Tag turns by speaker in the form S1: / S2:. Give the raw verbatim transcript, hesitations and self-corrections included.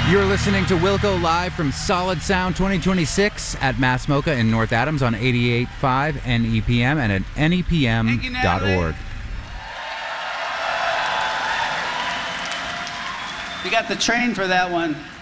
S1: You're listening to Wilco live from Solid Sound twenty twenty-six at Mass Mocha in North Adams on eighty-eight point five N E P M and at N E P M dot org.
S2: You got the train for that one.